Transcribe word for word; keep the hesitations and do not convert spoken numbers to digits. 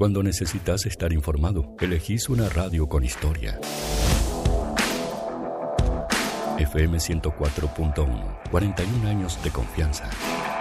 Cuando necesitas estar informado, elegís una radio con historia. F M ciento cuatro punto uno, cuarenta y un años de confianza.